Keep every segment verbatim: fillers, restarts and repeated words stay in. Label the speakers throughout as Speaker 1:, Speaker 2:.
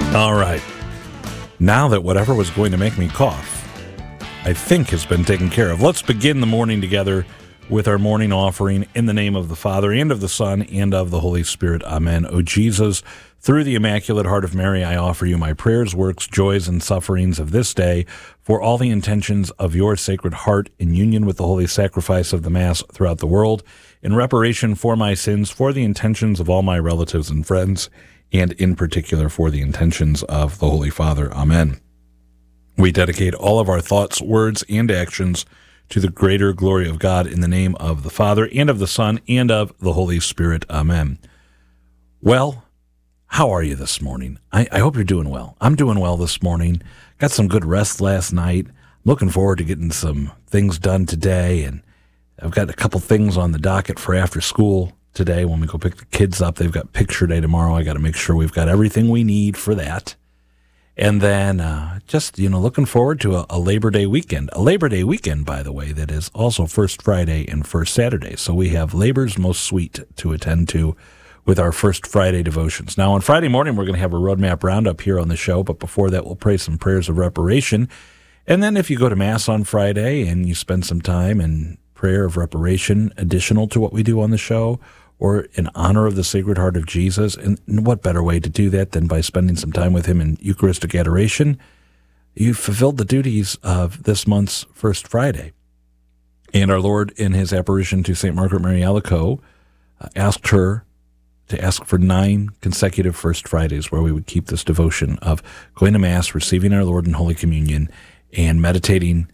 Speaker 1: All right. Now that whatever was going to make me cough, I think has been taken care of, let's begin the morning together with our morning offering in the name of the Father, and of the Son, and of the Holy Spirit. Amen. O Jesus, through the Immaculate Heart of Mary, I offer you my prayers, works, joys, and sufferings of this day, for all the intentions of your Sacred Heart, in union with the holy sacrifice of the Mass throughout the world, in reparation for my sins, for the intentions of all my relatives and friends, and in particular for the intentions of the Holy Father. Amen. We dedicate all of our thoughts, words, and actions to the greater glory of God, in the name of the Father, and of the Son, and of the Holy Spirit. Amen. Well, how are you this morning? I, I hope you're doing well. I'm doing well this morning. Got some good rest last night. Looking forward to getting some things done today, and I've got a couple things on the docket for after school today when we go pick the kids up. They've got picture day tomorrow. I got to make sure we've got everything we need for that. And then uh, just, you know, looking forward to a, a Labor Day weekend. A Labor Day weekend, by the way, that is also First Friday and First Saturday. So we have Labor's Most Sweet to attend to with our First Friday devotions. Now, on Friday morning, we're going to have a Roadmap Roundup here on the show. But before that, we'll pray some prayers of reparation. And then if you go to Mass on Friday and you spend some time in prayer of reparation additional to what we do on the show, or in honor of the Sacred Heart of Jesus, and what better way to do that than by spending some time with him in Eucharistic adoration? You've fulfilled the duties of this month's First Friday. And our Lord, in his apparition to Saint Margaret Mary Alacoque, uh, asked her to ask for nine consecutive First Fridays where we would keep this devotion of going to Mass, receiving our Lord in Holy Communion, and meditating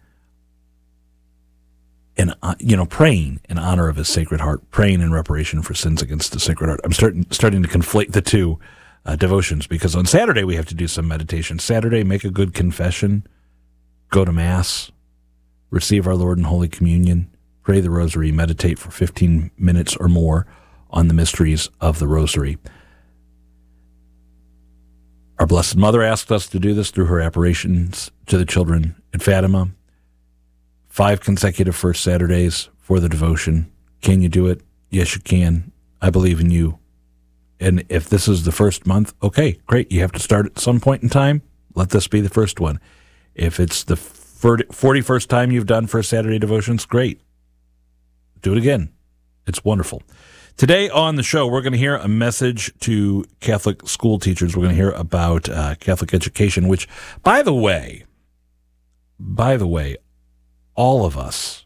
Speaker 1: and, uh, you know, praying in honor of his Sacred Heart, praying in reparation for sins against the Sacred Heart. I'm starting starting to conflate the two uh, devotions, because on Saturday we have to do some meditation. Saturday, make a good confession, go to Mass, receive our Lord in Holy Communion, pray the Rosary, meditate for fifteen minutes or more on the mysteries of the Rosary. Our Blessed Mother asked us to do this through her apparitions to the children at Fatima. Five consecutive First Saturdays for the devotion. Can you do it? Yes, you can. I believe in you. And if this is the first month, okay, great. You have to start at some point in time. Let this be the first one. If it's the forty-first time you've done First Saturday devotions, great. Do it again. It's wonderful. Today on the show, we're going to hear a message to Catholic school teachers. We're going to hear about uh, Catholic education, which, by the way, by the way, all of us,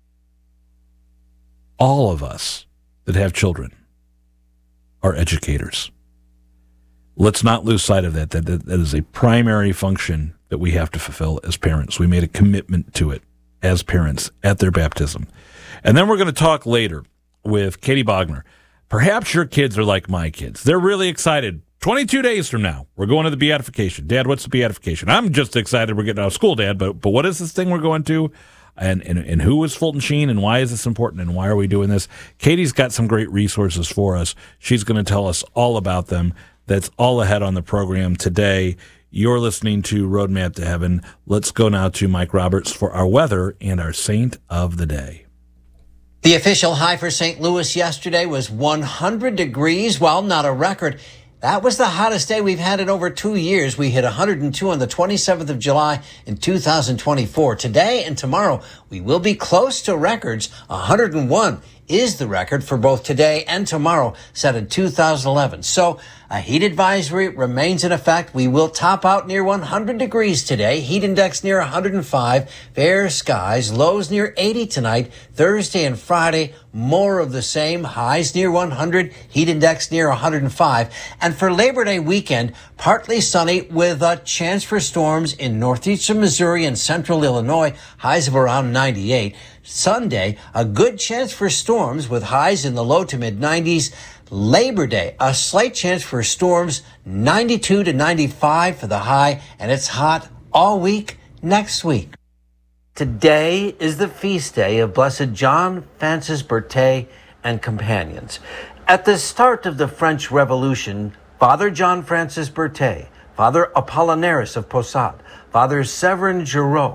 Speaker 1: all of us that have children are educators. Let's not lose sight of that. That, that. that is a primary function that we have to fulfill as parents. We made a commitment to it as parents at their baptism. And then we're going to talk later with Katie Bogner. Perhaps your kids are like my kids. They're really excited. twenty-two days from now, we're going to the beatification. Dad, what's the beatification? I'm just excited we're getting out of school, Dad, but but what is this thing we're going to? And, and and who is Fulton Sheen, and why is this important, and why are we doing this? Katie's got some great resources for us. She's going to tell us all about them. That's all ahead on the program today. You're listening to Roadmap to Heaven. Let's go now to Mike Roberts for our weather and our saint of the day.
Speaker 2: The official high for Saint Louis yesterday was one hundred degrees. Well, not a record. That was the hottest day we've had in over two years. We hit one hundred two on the twenty-seventh of July in two thousand twenty-four. Today and tomorrow, we will be close to records. one hundred one is the record for both today and tomorrow, set in two thousand eleven. So a heat advisory remains in effect. We will top out near one hundred degrees today. Heat index near one hundred five. Fair skies. Lows near eighty tonight. Thursday and Friday, more of the same. Highs near one hundred. Heat index near one hundred five. And for Labor Day weekend, partly sunny with a chance for storms in northeastern Missouri and central Illinois. Highs of around ninety-eight. Sunday, a good chance for storms with highs in the low to mid nineties. Labor Day, a slight chance for storms, ninety-two to ninety-five for the high, and it's hot all week next week. Today is the feast day of Blessed John Francis Berthet and companions. At the start of the French Revolution, Father John Francis Berthet, Father Apollinaris of Posade, Father Severin Giraud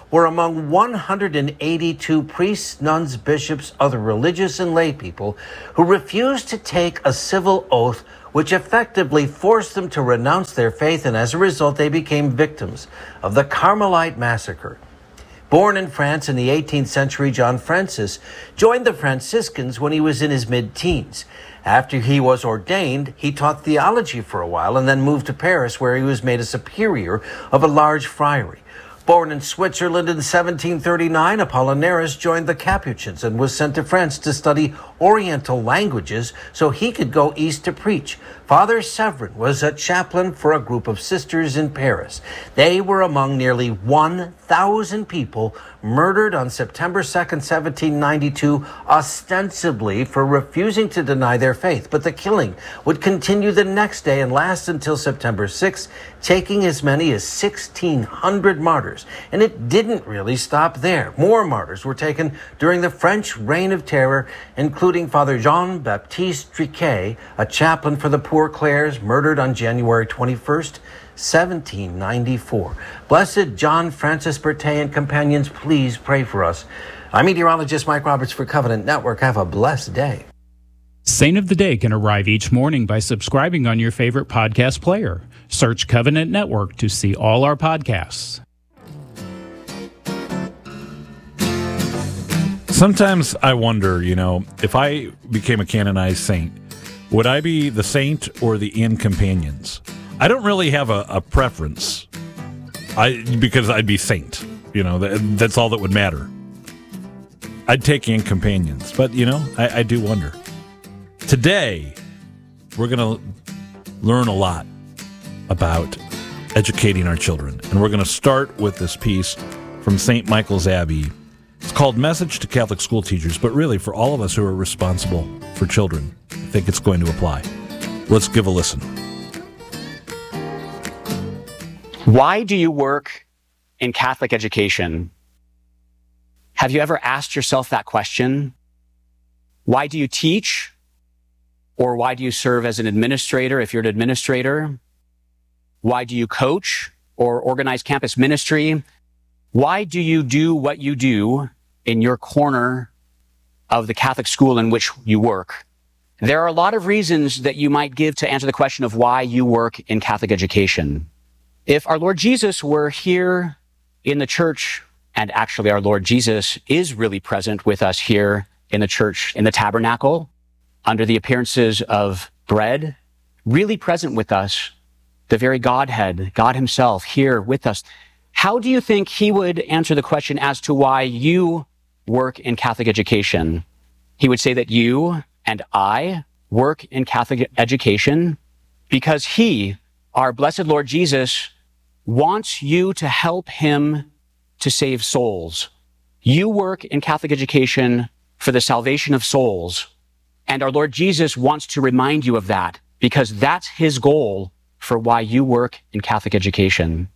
Speaker 2: were among one hundred eighty-two priests, nuns, bishops, other religious and lay people who refused to take a civil oath which effectively forced them to renounce their faith, and as a result they became victims of the Carmelite massacre. Born in France in the eighteenth century, John Francis joined the Franciscans when he was in his mid-teens. After he was ordained, he taught theology for a while and then moved to Paris, where he was made a superior of a large friary. Born in Switzerland in seventeen thirty-nine, Apollinaris joined the Capuchins and was sent to France to study Oriental languages so he could go east to preach. Father Severin was a chaplain for a group of sisters in Paris. They were among nearly one thousand people murdered on September second, seventeen ninety-two, ostensibly for refusing to deny their faith. But the killing would continue the next day and last until September sixth, taking as many as sixteen hundred martyrs. And it didn't really stop there. More martyrs were taken during the French Reign of Terror, including Father Jean-Baptiste Triquet, a chaplain for the Poor Clares, murdered on January twenty-first, seventeen ninety-four. Blessed John Francis Berthet and companions, please pray for us. I'm meteorologist Mike Roberts for Covenant Network. Have a blessed day.
Speaker 3: Saint of the Day can arrive each morning by subscribing on your favorite podcast player. Search Covenant Network to see all our podcasts.
Speaker 1: Sometimes I wonder, you know, if I became a canonized saint, would I be the saint or the in companions? I don't really have a, a preference, I because I'd be saint. You know, that, that's all that would matter. I'd take in companions, but, you know, I, I do wonder. Today, we're going to learn a lot about educating our children, and we're going to start with this piece from Saint Michael's Abbey. It's called Message to Catholic School Teachers, but really for all of us who are responsible for children, I think it's going to apply. Let's give a listen.
Speaker 4: Why do you work in Catholic education? Have you ever asked yourself that question? Why do you teach? Or why do you serve as an administrator if you're an administrator? Why do you coach or organize campus ministry? Why do you do what you do in your corner of the Catholic school in which you work? There are a lot of reasons that you might give to answer the question of why you work in Catholic education. If our Lord Jesus were here in the church, and actually our Lord Jesus is really present with us here in the church, in the tabernacle, under the appearances of bread, really present with us, the very Godhead, God himself here with us, how do you think he would answer the question as to why you work in Catholic education? He would say that you and I work in Catholic education because he, our blessed Lord Jesus, wants you to help him to save souls. You work in Catholic education for the salvation of souls. And our Lord Jesus wants to remind you of that because that's his goal for why you work in Catholic education.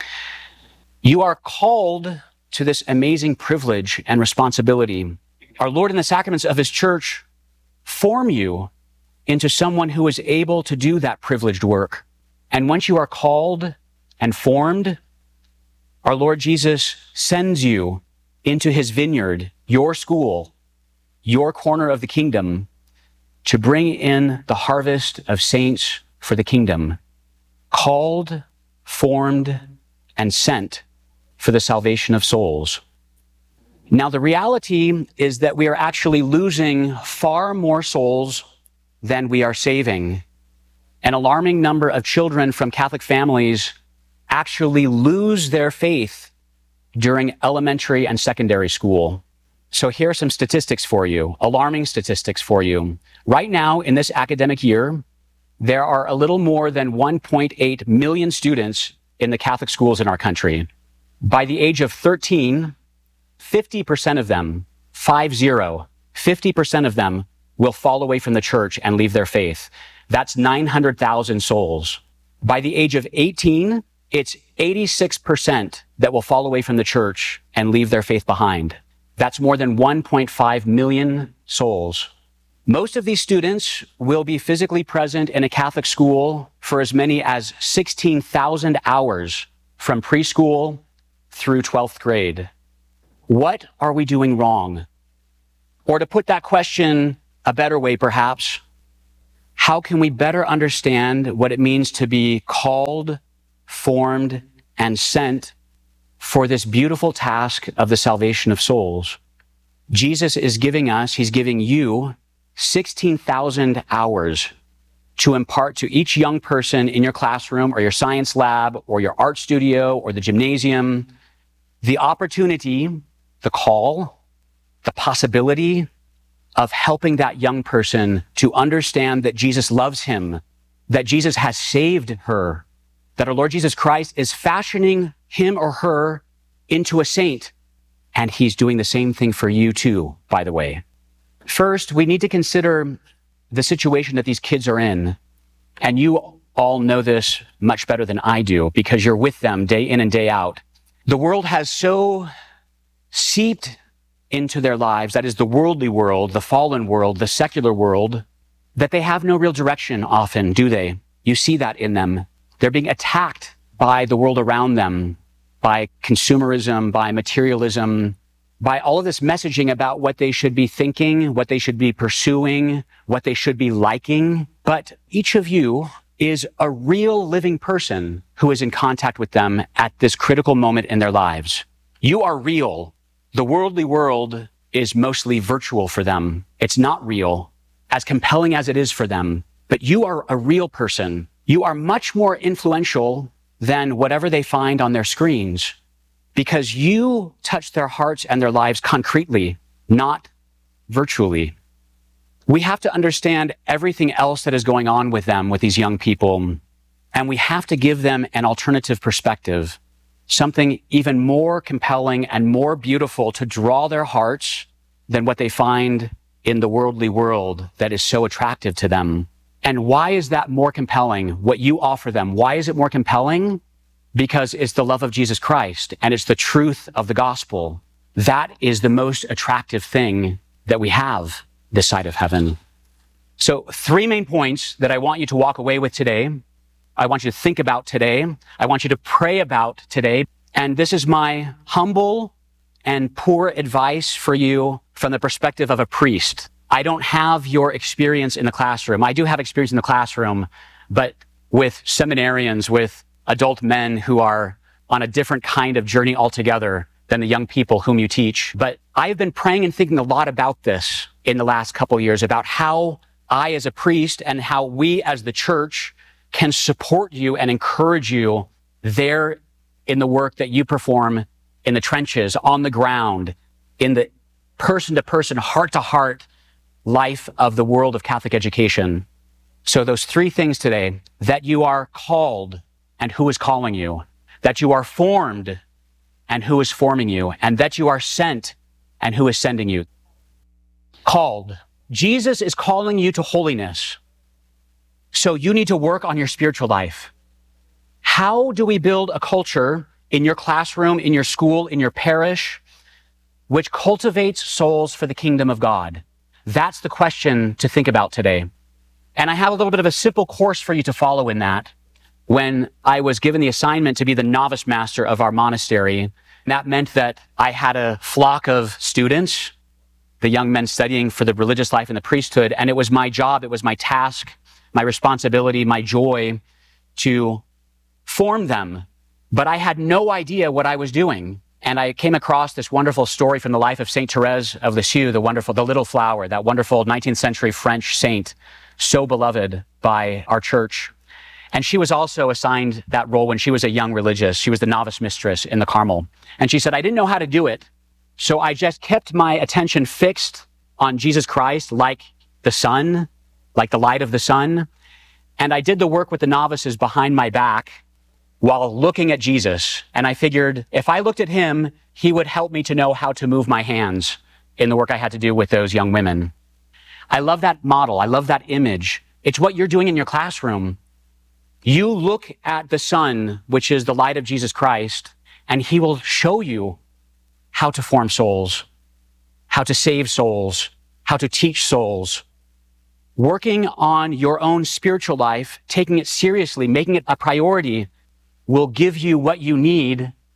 Speaker 4: You are called to this amazing privilege and responsibility. Our Lord in the sacraments of his church form you into someone who is able to do that privileged work. And once you are called and formed, our Lord Jesus sends you into his vineyard, your school, your corner of the kingdom, to bring in the harvest of saints for the kingdom, called, formed, and sent for the salvation of souls. Now, the reality is that we are actually losing far more souls than we are saving. An alarming number of children from Catholic families actually lose their faith during elementary and secondary school. So here are some statistics for you, alarming statistics for you. Right now, in this academic year, there are a little more than one point eight million students in the Catholic schools in our country. By the age of thirteen, fifty percent of them, five zero, fifty percent of them will fall away from the church and leave their faith. That's nine hundred thousand souls. By the age of eighteen, it's eighty-six percent that will fall away from the church and leave their faith behind. That's more than one point five million souls. Most of these students will be physically present in a Catholic school for as many as sixteen thousand hours from preschool through twelfth grade? What are we doing wrong? Or to put that question a better way, perhaps, how can we better understand what it means to be called, formed, and sent for this beautiful task of the salvation of souls? Jesus is giving us, he's giving you sixteen thousand hours to impart to each young person in your classroom or your science lab or your art studio or the gymnasium the opportunity, the call, the possibility of helping that young person to understand that Jesus loves him, that Jesus has saved her, that our Lord Jesus Christ is fashioning him or her into a saint. And he's doing the same thing for you too, by the way. First, we need to consider the situation that these kids are in. And you all know this much better than I do because you're with them day in and day out. The world has so seeped into their lives, that is the worldly world, the fallen world, the secular world, that they have no real direction often, do they? You see that in them. They're being attacked by the world around them, by consumerism, by materialism, by all of this messaging about what they should be thinking, what they should be pursuing, what they should be liking. But each of you is a real living person who is in contact with them at this critical moment in their lives. You are real. The worldly world is mostly virtual for them. It's not real, as compelling as it is for them. But you are a real person. You are much more influential than whatever they find on their screens because you touch their hearts and their lives concretely, not virtually. We have to understand everything else that is going on with them, with these young people, and we have to give them an alternative perspective, something even more compelling and more beautiful to draw their hearts than what they find in the worldly world that is so attractive to them. And why is that more compelling, what you offer them? Why is it more compelling? Because it's the love of Jesus Christ and it's the truth of the gospel. That is the most attractive thing that we have this side of heaven. So three main points that I want you to walk away with today. I want you to think about today. I want you to pray about today. And this is my humble and poor advice for you from the perspective of a priest. I don't have your experience in the classroom. I do have experience in the classroom, but with seminarians, with adult men who are on a different kind of journey altogether than the young people whom you teach. But I've been praying and thinking a lot about this in the last couple of years, about how I as a priest and how we as the church can support you and encourage you there in the work that you perform in the trenches, on the ground, in the person-to-person, heart-to-heart life of the world of Catholic education. So those three things today: that you are called and who is calling you, that you are formed and who is forming you, and that you are sent and who is sending you. Called. Jesus is calling you to holiness. So you need to work on your spiritual life. How do we build a culture in your classroom, in your school, in your parish, which cultivates souls for the kingdom of God? That's the question to think about today. And I have a little bit of a simple course for you to follow in that. When I was given the assignment to be the novice master of our monastery, that meant that I had a flock of students, the young men studying for the religious life and the priesthood, and it was my job, it was my task, my responsibility, my joy to form them. But I had no idea what I was doing. And I came across this wonderful story from the life of Saint Therese of Lisieux, the wonderful, the little flower, that wonderful nineteenth century French saint, so beloved by our church. And she was also assigned that role when she was a young religious. She was the novice mistress in the Carmel. And she said, I didn't know how to do it. So I just kept my attention fixed on Jesus Christ, like the sun, like the light of the sun. And I did the work with the novices behind my back while looking at Jesus. And I figured if I looked at him, he would help me to know how to move my hands in the work I had to do with those young women. I love that model. I love that image. It's what you're doing in your classroom. You look at the sun, which is the light of Jesus Christ, and he will show you how to form souls, how to save souls, how to teach souls. Working on your own spiritual life, taking it seriously, making it a priority, will give you what you need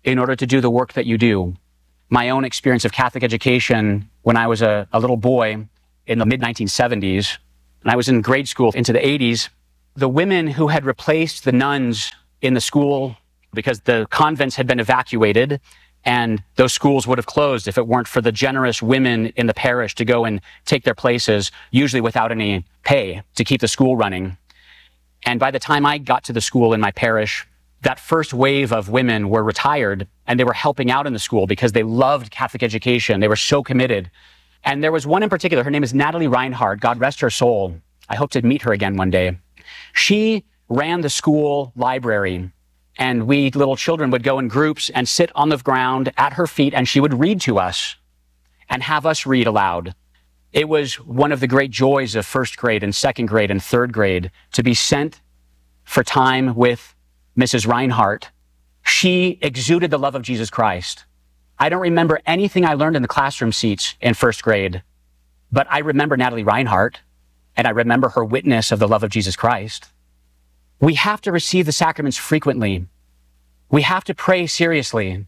Speaker 4: in order to do the work that you do. My own experience of Catholic education when I was a, a little boy in the mid nineteen seventies, and I was in grade school into the eighties, the women who had replaced the nuns in the school because the convents had been evacuated and those schools would have closed if it weren't for the generous women in the parish to go and take their places, usually without any pay, to keep the school running. And by the time I got to the school in my parish, that first wave of women were retired and they were helping out in the school because they loved Catholic education. They were so committed. And there was one in particular, her name is Natalie Reinhardt, God rest her soul. I hope to meet her again one day. She ran the school library, and we little children would go in groups and sit on the ground at her feet, and she would read to us and have us read aloud. It was one of the great joys of first grade and second grade and third grade to be sent for time with Missus Reinhardt. She exuded the love of Jesus Christ. I don't remember anything I learned in the classroom seats in first grade, but I remember Natalie Reinhardt, and I remember her witness of the love of Jesus Christ. We have to receive the sacraments frequently. We have to pray seriously.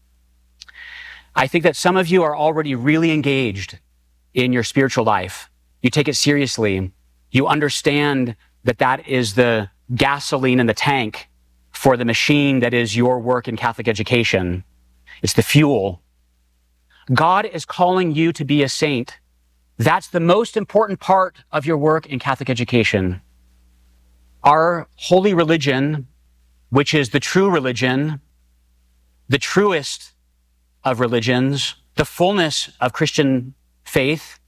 Speaker 4: I think that some of you are already really engaged in your spiritual life. You take it seriously. You understand that that is the gasoline in the tank for the machine that is your work in Catholic education. It's the fuel. God is calling you to be a saint. That's the most important part of your work in Catholic education. Our holy religion, which is the true religion, the truest of religions, the fullness of Christian faith,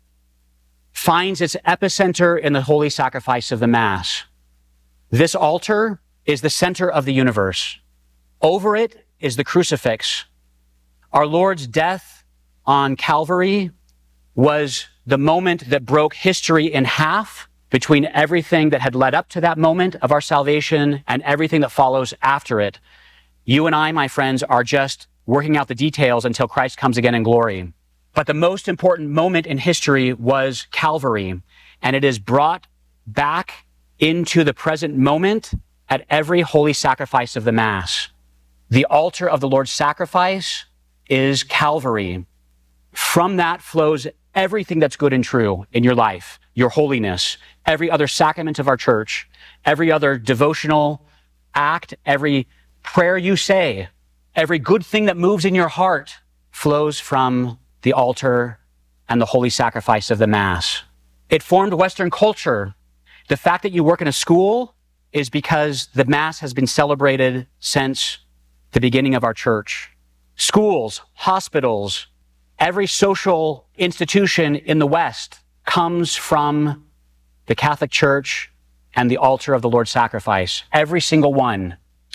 Speaker 4: finds its epicenter in the holy sacrifice of the Mass. This altar is the center of the universe. Over it is the crucifix. Our Lord's death on Calvary was the moment that broke history in half between everything that had led up to that moment of our salvation and everything that follows after it. You and I, my friends, are just working out the details until Christ comes again in glory. But the most important moment in history was Calvary, and it is brought back into the present moment at every holy sacrifice of the Mass. The altar of the Lord's sacrifice is Calvary. From that flows everything that's good and true in your life, your holiness, every other sacrament of our church, every other devotional act, every prayer you say, every good thing that moves in your heart flows from the altar and the holy sacrifice of the Mass. It formed Western culture. The fact that you work in a school is because the Mass has been celebrated since the beginning of our church. Schools, hospitals, every social institution in the West comes from the Catholic Church and the altar of the Lord's sacrifice. Every single one.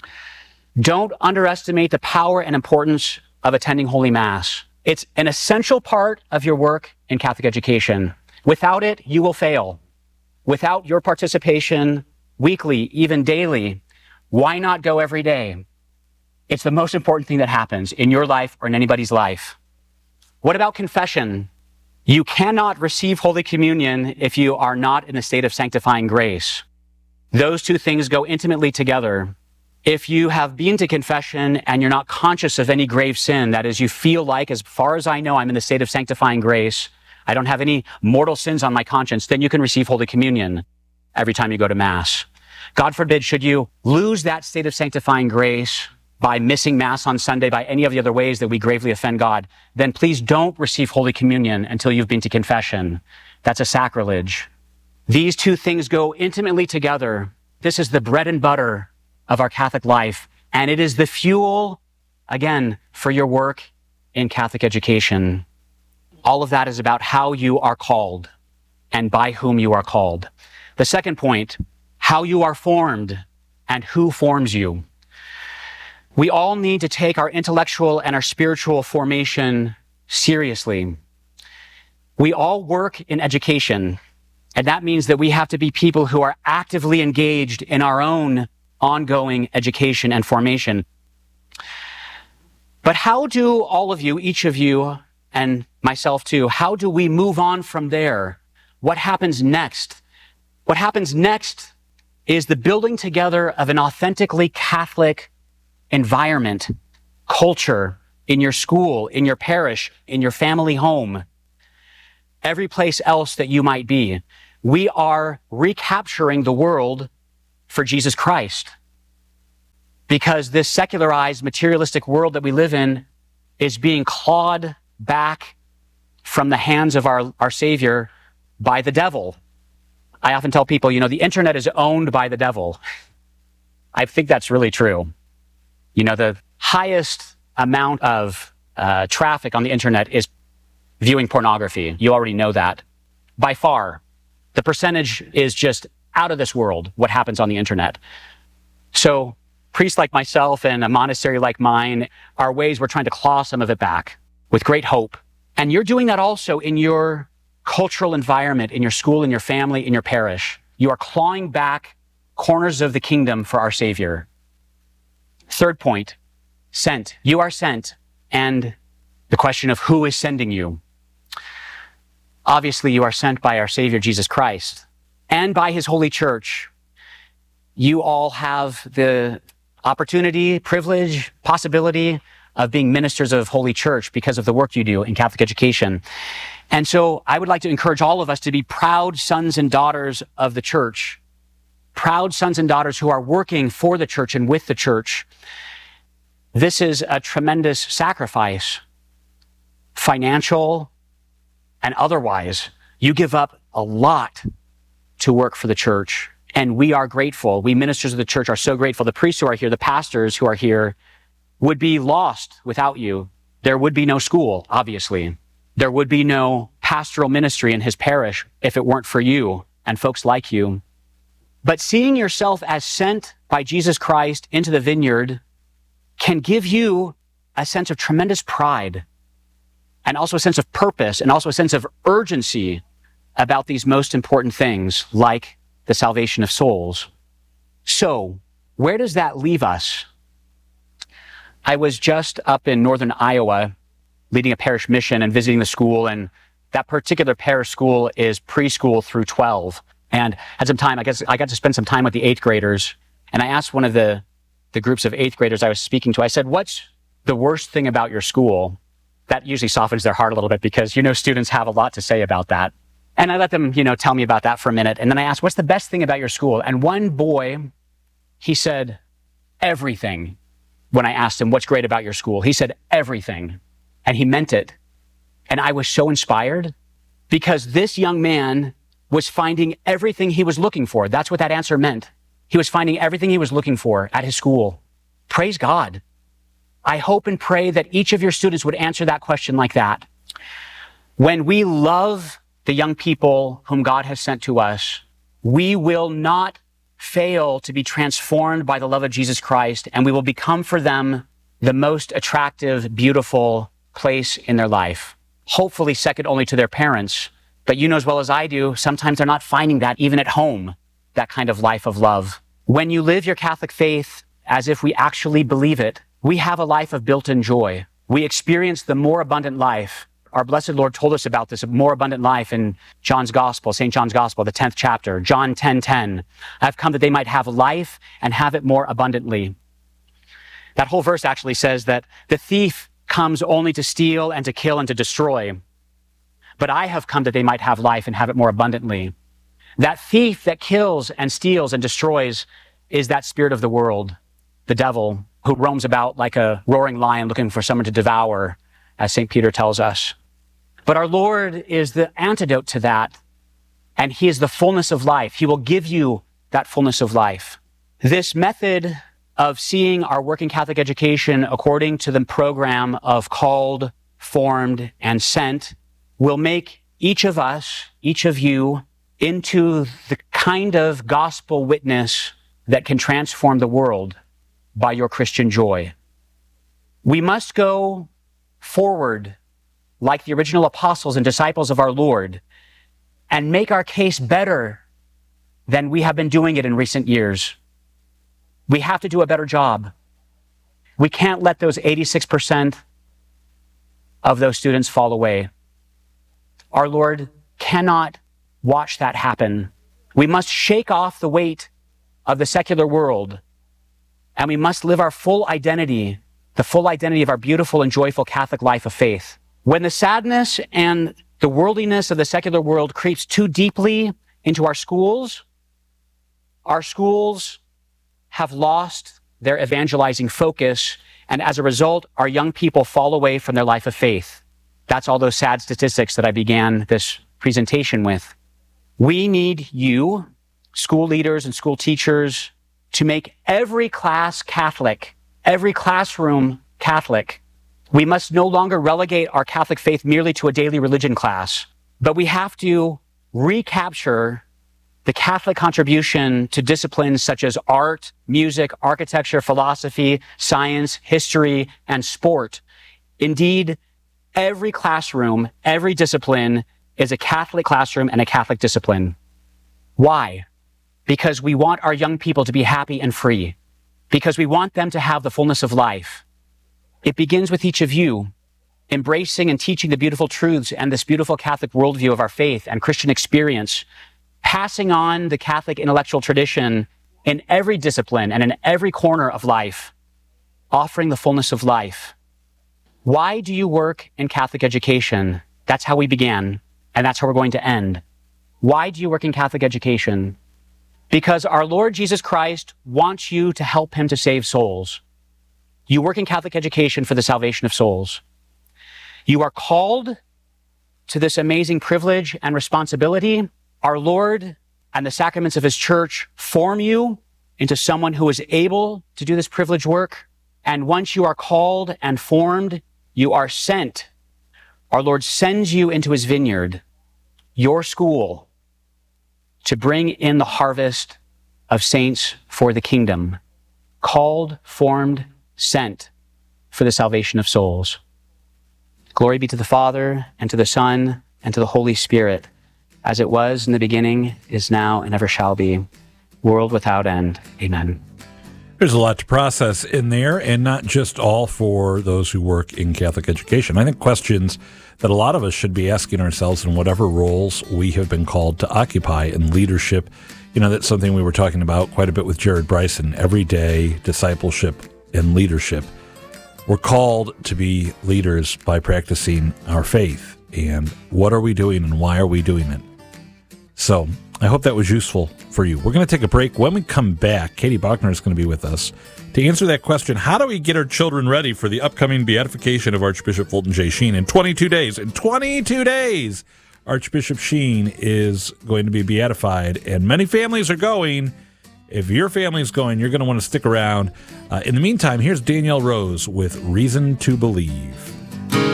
Speaker 4: Don't underestimate the power and importance of attending Holy Mass. It's an essential part of your work in Catholic education. Without it, you will fail. Without your participation weekly, even daily, why not go every day? It's the most important thing that happens in your life or in anybody's life. What about confession? You cannot receive Holy Communion if you are not in a state of sanctifying grace. Those two things go intimately together. If you have been to confession and you're not conscious of any grave sin, that is, you feel like, as far as I know, I'm in the state of sanctifying grace, I don't have any mortal sins on my conscience, then you can receive Holy Communion every time you go to Mass. God forbid, should you lose that state of sanctifying grace by missing Mass on Sunday, by any of the other ways that we gravely offend God, then please don't receive Holy Communion until you've been to confession. That's a sacrilege. These two things go intimately together. This is the bread and butter of our Catholic life, and it is the fuel, again, for your work in Catholic education. All of that is about how you are called and by whom you are called. The second point, how you are formed and who forms you. We all need to take our intellectual and our spiritual formation seriously. We all work in education, and that means that we have to be people who are actively engaged in our own ongoing education and formation. But how do all of you, each of you, and myself too, how do we move on from there? What happens next? What happens next is the building together of an authentically Catholic environment culture, in your school, in your parish, in your family home, every place else that you might be. We are recapturing the world for Jesus Christ. Because this secularized, materialistic world that we live in is being clawed back from the hands of our, our Savior by the devil. I often tell people, you know, the internet is owned by the devil. I think that's really true. You know, the highest amount of uh, traffic on the internet is viewing pornography. You already know that. By far, the percentage is just out of this world, what happens on the internet. So priests like myself and a monastery like mine are ways we're trying to claw some of it back with great hope. And you're doing that also in your cultural environment, in your school, in your family, in your parish. You are clawing back corners of the kingdom for our Savior. Third point, sent. You are sent. And the question of who is sending you. Obviously, you are sent by our Savior, Jesus Christ, and by his holy church. You all have the opportunity, privilege, possibility of being ministers of Holy Church because of the work you do in Catholic education. And so I would like to encourage all of us to be proud sons and daughters of the church, proud sons and daughters who are working for the church and with the church. This is a tremendous sacrifice, financial and otherwise. You give up a lot to work for the church. And we are grateful. We ministers of the church are so grateful. The priests who are here, the pastors who are here would be lost without you. There would be no school, obviously. There would be no pastoral ministry in his parish if it weren't for you and folks like you. But seeing yourself as sent by Jesus Christ into the vineyard can give you a sense of tremendous pride and also a sense of purpose and also a sense of urgency about these most important things like the salvation of souls. So, where does that leave us? I was just up in northern Iowa leading a parish mission and visiting the school, and that particular parish school is preschool through twelve. And had some time, I guess I got to spend some time with the eighth graders, and I asked one of the, the groups of eighth graders I was speaking to, I said, what's the worst thing about your school? That usually softens their heart a little bit because, you know, students have a lot to say about that. And I let them, you know, tell me about that for a minute. And then I asked, what's the best thing about your school? And one boy, he said, everything. When I asked him, what's great about your school? He said, everything. And he meant it. And I was so inspired because this young man was finding everything he was looking for. That's what that answer meant. He was finding everything he was looking for at his school. Praise God. I hope and pray that each of your students would answer that question like that. When we love the young people whom God has sent to us, we will not fail to be transformed by the love of Jesus Christ, and we will become for them the most attractive, beautiful place in their life. Hopefully second only to their parents. But you know as well as I do, sometimes they're not finding that even at home, that kind of life of love. When you live your Catholic faith as if we actually believe it, we have a life of built-in joy. We experience the more abundant life. Our blessed Lord told us about this, a more abundant life in John's Gospel, Saint John's Gospel, the tenth chapter, John ten ten. I've come that they might have life and have it more abundantly. That whole verse actually says that the thief comes only to steal and to kill and to destroy. But I have come that they might have life and have it more abundantly. That thief that kills and steals and destroys is that spirit of the world, the devil, who roams about like a roaring lion looking for someone to devour, as Saint Peter tells us. But our Lord is the antidote to that, and he is the fullness of life. He will give you that fullness of life. This method of seeing our working Catholic education according to the program of called, formed, and sent will make each of us, each of you, into the kind of gospel witness that can transform the world by your Christian joy. We must go forward like the original apostles and disciples of our Lord and make our case better than we have been doing it in recent years. We have to do a better job. We can't let those eighty-six percent of those students fall away. Our Lord cannot watch that happen. We must shake off the weight of the secular world, and we must live our full identity the full identity of our beautiful and joyful Catholic life of faith. When the sadness and the worldliness of the secular world creeps too deeply into our schools, our schools have lost their evangelizing focus, and as a result, our young people fall away from their life of faith. That's all those sad statistics that I began this presentation with. We need you, school leaders and school teachers, to make every class Catholic, every classroom Catholic. We must no longer relegate our Catholic faith merely to a daily religion class, but we have to recapture the Catholic contribution to disciplines such as art, music, architecture, philosophy, science, history, and sport. Indeed, every classroom, every discipline is a Catholic classroom and a Catholic discipline. Why? Because we want our young people to be happy and free. Because we want them to have the fullness of life. It begins with each of you, embracing and teaching the beautiful truths and this beautiful Catholic worldview of our faith and Christian experience, passing on the Catholic intellectual tradition in every discipline and in every corner of life, offering the fullness of life. Why do you work in Catholic education? That's how we began, and that's how we're going to end. Why do you work in Catholic education? Because our Lord Jesus Christ wants you to help him to save souls. You work in Catholic education for the salvation of souls. You are called to this amazing privilege and responsibility. Our Lord and the sacraments of his church form you into someone who is able to do this privileged work. And once you are called and formed, you are sent. Our Lord sends you into his vineyard, your school, to bring in the harvest of saints for the kingdom. Called, formed, sent for the salvation of souls. Glory be to the Father, and to the Son, and to the Holy Spirit, as it was in the beginning, is now, and ever shall be, world without end. Amen.
Speaker 1: There's a lot to process in there, and not just all for those who work in Catholic education. I think questions that a lot of us should be asking ourselves in whatever roles we have been called to occupy in leadership. You know, that's something we were talking about quite a bit with Jared Bryson, everyday discipleship and leadership. We're called to be leaders by practicing our faith. And what are we doing and why are we doing it? So I hope that was useful for you. We're going to take a break. When we come back, Katie Bachner is going to be with us to answer that question. How do we get our children ready for the upcoming beatification of Archbishop Fulton J. Sheen in twenty-two days? In twenty-two days, Archbishop Sheen is going to be beatified, and many families are going. If your family's going, you're going to want to stick around. Uh, in the meantime, here's Danielle Rose with Reason to Believe.